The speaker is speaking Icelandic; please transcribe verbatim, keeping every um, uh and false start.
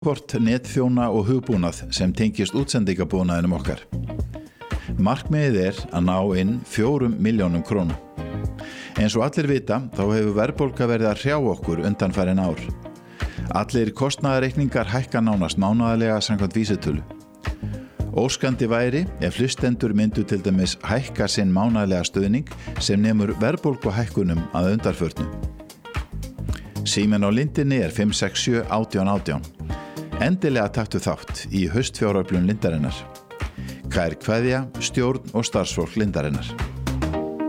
hvort netþjóna og hugbúnað sem tengist útsendingabúnaðinum okkar. Markmiðið er að ná inn fjórum milljónum króna. Eins og allir vita, þá hefur verðbólga verið að hrjá okkur undanfarin ár. Allir kostnaðarreikningar hækka nánast mánaðarlega samkvæmt vísitölu. Óskandi væri ef hlustendur myndu til dæmis hækka sinn mánaðarlega stuðning sem nemur verðbólguhækkunum að undanförnu. Síminn á lindinni er fimm sex sjö átján átján. Endilega taktu þátt í haustfjáröflun Lindarinnar. Kær kveðja, stjórn og starfsfólk Lindarinnar.